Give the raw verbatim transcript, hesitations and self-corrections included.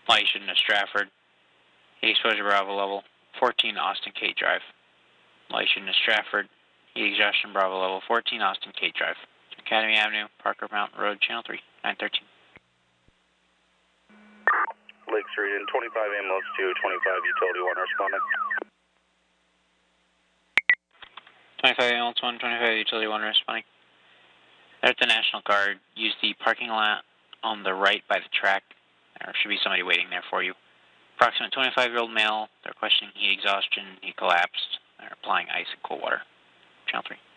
Light shooting to Stratford. Heat exposure Bravo level fourteen, Austin Kate Drive. Light shooting to Stratford. Heat exhaustion Bravo level fourteen, Austin Kate Drive. Academy Avenue, Parker Mountain Road, Channel three, nine thirteen. Lakes Region, twenty-five ambulance two, twenty-five utility one responding. twenty-five ambulance one, twenty-five utility one responding. They're at the National Guard. Use the parking lot on the right by the track. There should be somebody waiting there for you. Approximate twenty-five-year-old male. They're questioning heat exhaustion. He collapsed. They're applying ice and cold water. Channel three.